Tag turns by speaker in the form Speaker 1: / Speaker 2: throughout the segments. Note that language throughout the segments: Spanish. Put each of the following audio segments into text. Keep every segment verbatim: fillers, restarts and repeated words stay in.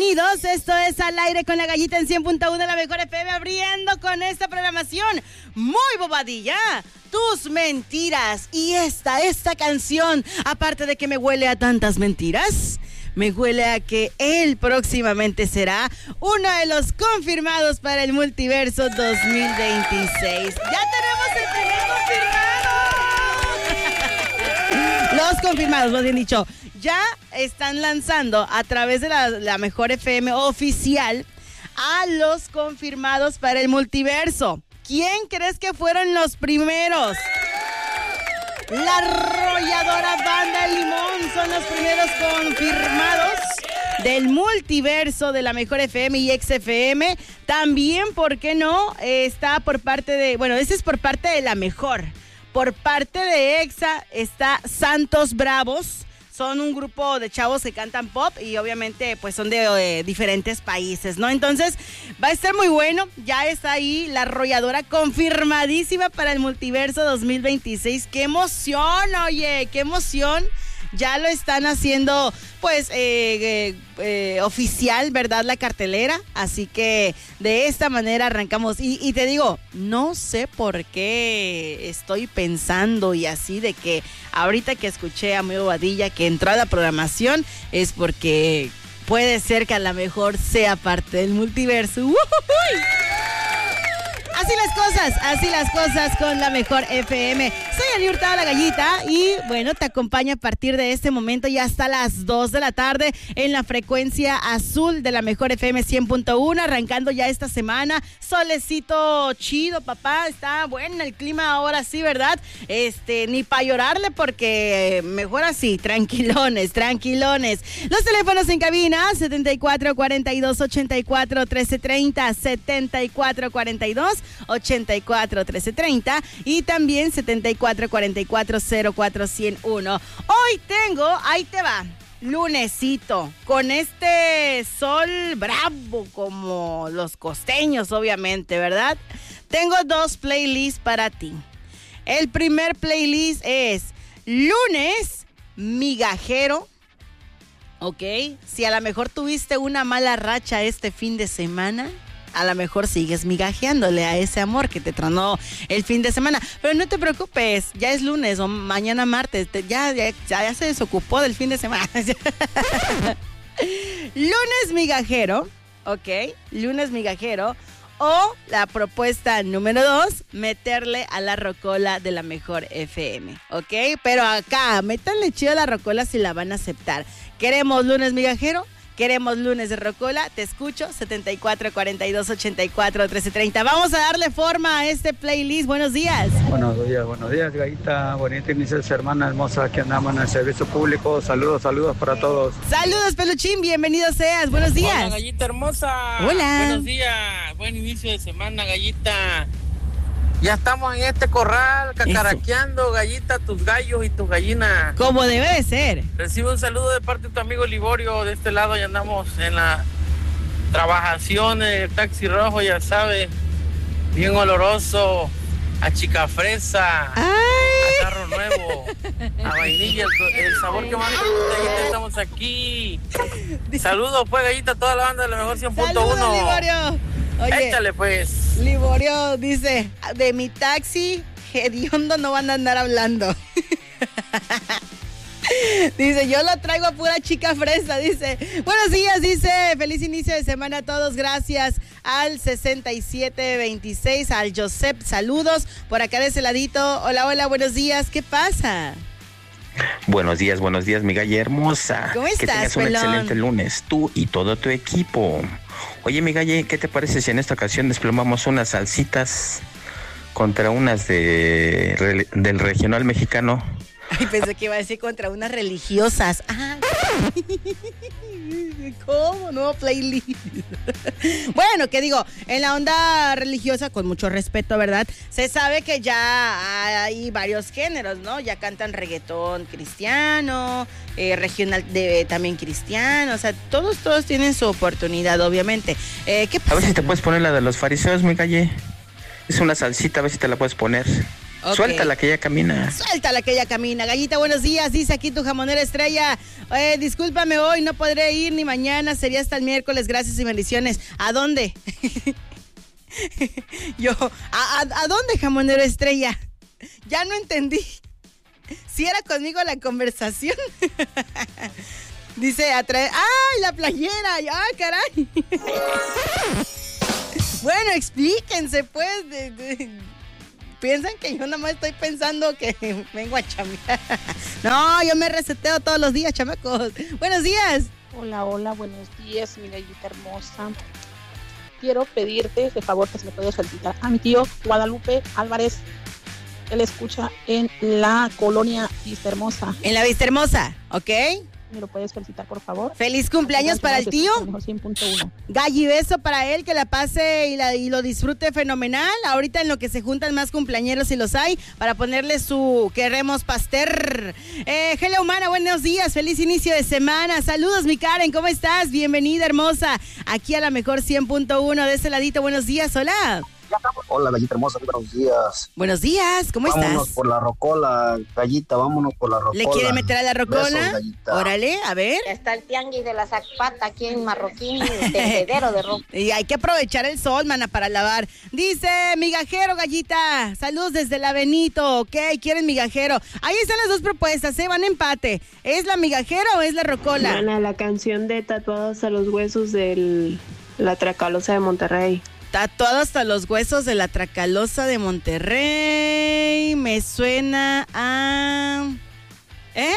Speaker 1: bienvenidos. Esto es Al Aire con la Gallita en cien punto uno de la Mejor F M, abriendo con esta programación muy bobadilla, tus mentiras. Y esta, esta canción, aparte de que me huele a tantas mentiras, me huele a que él próximamente será uno de los confirmados para el Multiverso dos mil veintiséis. ¡Ya tenemos el primer confirmado! Los confirmados, más bien dicho, ya están lanzando a través de la, la Mejor F M oficial a los confirmados para el Multiverso. ¿Quién crees que fueron los primeros? La arrolladora Banda Limón son los primeros confirmados del Multiverso de la Mejor F M y X F M. También, ¿por qué no? Eh, está por parte de, bueno, ese es por parte de la Mejor. Por parte de Exa está Santos Bravos. Son un grupo de chavos que cantan pop y obviamente pues son de eh, diferentes países, ¿no? Entonces va a estar muy bueno. Ya está ahí la arrolladora confirmadísima para el Multiverso dos mil veintiséis. ¡Qué emoción, oye! ¡Qué emoción! Ya lo están haciendo pues eh, eh, eh, oficial, ¿verdad? La cartelera. Así que de esta manera arrancamos. Y, y te digo, no sé por qué estoy pensando y así de que ahorita que escuché a mi bobadilla que entró a la programación es porque puede ser que a lo mejor sea parte del Multiverso. ¡Uy! Así las cosas, así las cosas con la Mejor F M. Soy Ani Hurtado, la Gallita, y bueno, te acompaño a partir de este momento y hasta las dos de la tarde en la frecuencia azul de la Mejor F M cien punto uno, arrancando ya esta semana. Solecito chido, papá, está bueno el clima ahora sí, ¿verdad? Este, ni para llorarle porque mejor así, tranquilones, tranquilones. Los teléfonos en cabina, setenta y cuatro cuarenta y dos ochenta y cuatro trece treinta, setenta y cuatro cuarenta y dos ochenta y cuatro trece treinta y también setenta y cuatro cuarenta y cuatro cero cuatro cero uno. Hoy tengo, ahí te va, lunesito, con este sol bravo como los costeños, obviamente, ¿verdad? Tengo dos playlists para ti. El primer playlist es lunes migajero. Ok, si a lo mejor tuviste una mala racha este fin de semana, a lo mejor sigues migajeándole a ese amor que te tronó el fin de semana. Pero no te preocupes, ya es lunes o mañana martes, te, ya, ya, ya se desocupó del fin de semana. Lunes migajero, ok, lunes migajero. O la propuesta número dos, meterle a la rocola de la Mejor F M, ¿ok? Pero acá, métanle chido a la rocola si la van a aceptar. ¿Queremos lunes migajero? Queremos lunes de rocola, te escucho, setenta y cuatro cuarenta y dos ochenta y cuatro trece treinta. Vamos a darle forma a este playlist. Buenos días.
Speaker 2: Buenos días, buenos días, Gallita. Bonita inicio, hermana hermosa. Aquí andamos en el servicio público. Saludos, saludos para todos.
Speaker 1: Saludos, Peluchín. Bienvenido seas. Buenos días.
Speaker 3: Hola, Gallita hermosa.
Speaker 1: Hola.
Speaker 3: Buenos días. Buen inicio de semana, Gallita. Ya estamos en este corral, cacaraqueando, Eso. Gallita, tus gallos y tus gallinas.
Speaker 1: Como debe de ser.
Speaker 3: Recibe un saludo de parte de tu amigo Liborio. De este lado ya andamos en la trabajación del taxi rojo, ya sabes. Bien oloroso, a chica fresa,
Speaker 1: Ay.
Speaker 3: a carro nuevo, a vainilla, el, el sabor que más te gusta, Gallita, estamos aquí. Saludos pues, Gallita, a toda la banda de la Mejor cien punto uno.
Speaker 1: Saludos, Liborio. Oye,
Speaker 3: échale pues.
Speaker 1: Liborio dice, de mi taxi hediondo no van a andar hablando. Dice, yo lo traigo a pura chica fresa, dice. Buenos días, dice, feliz inicio de semana a todos, gracias al sesenta y siete veintiséis, al Josep, saludos, por acá de ese ladito. Hola, hola, buenos días, ¿qué pasa?
Speaker 4: Buenos días, buenos días, mi galla hermosa.
Speaker 1: ¿Cómo estás,
Speaker 4: que tengas un
Speaker 1: pelón?
Speaker 4: excelente lunes, tú y todo tu equipo. Oye, mi galle, ¿qué te parece si en esta ocasión desplomamos unas salsitas contra unas de del regional mexicano?
Speaker 1: Ay, pensé que iba a decir contra unas religiosas. Ah, ¿cómo? No, playlist. Bueno, ¿qué digo? En la onda religiosa, con mucho respeto, ¿verdad? Se sabe que ya hay varios géneros, ¿no? Ya cantan reggaetón cristiano, eh, regional de, también cristiano, o sea, todos, todos tienen su oportunidad, obviamente. Eh, ¿qué pasa?
Speaker 4: A ver si te puedes poner la de los fariseos, mi galle. Es una salsita, a ver si te la puedes poner.
Speaker 1: Okay.
Speaker 4: Suéltala que ella camina.
Speaker 1: Suéltala que ella camina. Gallita, buenos días. Dice aquí tu jamonera estrella. Eh, discúlpame, hoy no podré ir ni mañana. Sería hasta el miércoles. Gracias y bendiciones. ¿A dónde? Yo, ¿a, a, ¿a dónde, jamonera estrella? Ya no entendí. Si era conmigo la conversación. Dice, atrae... ¡Ay, la playera! ¡Ay, caray! Bueno, explíquense, pues. De, de... Piensan que yo nada más estoy pensando que vengo a chambear. No, yo me reseteo todos los días, chamacos. Buenos días.
Speaker 5: Hola, hola, buenos días, mi gallita hermosa. Quiero pedirte de favor que se me puedas felicitar a mi tío Guadalupe Álvarez. Él escucha en la colonia Vista Hermosa.
Speaker 1: En la Vista Hermosa, ¿ok?
Speaker 5: ¿Me lo puedes felicitar, por favor?
Speaker 1: Feliz cumpleaños para el tío.
Speaker 5: cien punto uno.
Speaker 1: Galli, beso para él, que la pase y, la, y lo disfrute fenomenal. Ahorita en lo que se juntan más cumpleañeros, si los hay, para ponerle su queremos pastel. Eh, hello, humana, buenos días, feliz inicio de semana. Saludos, mi Karen, ¿cómo estás? Bienvenida, hermosa, aquí a la mejor cien punto uno de ese ladito. Buenos días, hola.
Speaker 6: Hola, gallita hermosa, buenos días.
Speaker 1: Buenos días, ¿cómo
Speaker 6: vámonos
Speaker 1: estás?
Speaker 6: Vámonos por la rocola, gallita, vámonos por la rocola.
Speaker 1: ¿Le quiere meter a la rocola?
Speaker 6: Besos,
Speaker 1: órale, a ver.
Speaker 7: Ya está el tianguis de la Zacpata aquí en Marroquín, el tendedero de ropa.
Speaker 1: Y hay que aprovechar el sol, mana, para lavar. Dice, migajero, gallita, saludos desde la Benito, ok, quieren migajero. Ahí están las dos propuestas, ¿eh? Van a empate. ¿Es la migajera o es la rocola?
Speaker 8: Mana, la canción de Tatuados a los Huesos de la Tracalosa de Monterrey.
Speaker 1: Tatuado hasta los huesos de la Tracalosa de Monterrey. Me suena a... ¿Eh?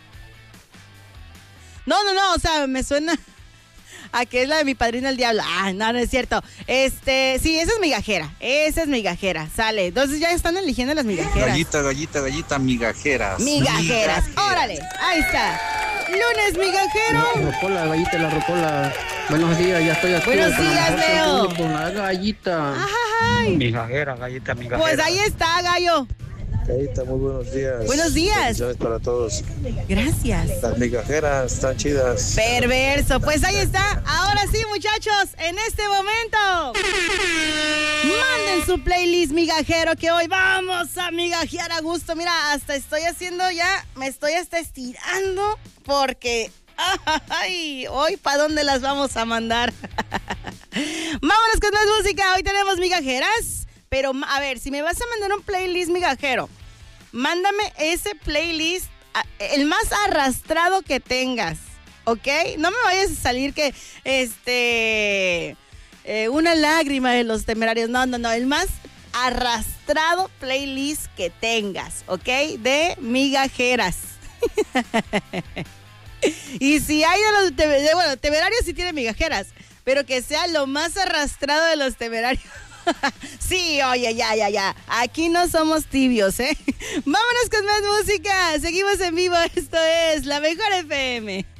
Speaker 1: No, no, no, o sea, me suena a que es la de mi padrino el diablo. Ah, no, no es cierto. Este, sí, esa es migajera. Esa es migajera. Sale. Entonces ya están eligiendo las migajeras.
Speaker 9: Gallita, gallita, gallita, migajeras.
Speaker 1: Migajeras. Órale, ahí está. Lunes migajero.
Speaker 10: La rocola, gallita, la rocola. Buenos días, ya estoy aquí.
Speaker 1: Buenos días, Leo.
Speaker 10: Con la gallita.
Speaker 1: Ay.
Speaker 2: Migajera, gallita, migajera.
Speaker 1: Pues ahí está, gallo.
Speaker 11: Gallita, muy buenos días.
Speaker 1: Buenos días.
Speaker 11: Bendiciones para todos.
Speaker 1: Gracias.
Speaker 11: Las migajeras están chidas.
Speaker 1: Perverso. Pues ahí está. Ahora sí, muchachos, en este momento, manden su playlist migajero, que hoy vamos a migajear a gusto. Mira, hasta estoy haciendo ya, me estoy hasta estirando porque... Ay, hoy ¿para dónde las vamos a mandar? Vámonos con más música. Hoy tenemos migajeras. Pero a ver, si me vas a mandar un playlist migajero, mándame ese playlist, el más arrastrado que tengas, ¿ok? No me vayas a salir que, este, eh, una lágrima de Los Temerarios. No, no, no, el más arrastrado playlist que tengas, ¿ok? De migajeras. Y si hay de los temerarios, bueno, Temerarios sí tienen migajeras, pero que sea lo más arrastrado de Los Temerarios. Sí, oye, ya, ya, ya. Aquí no somos tibios, ¿eh? Vámonos con más música. Seguimos en vivo. Esto es La Mejor F M.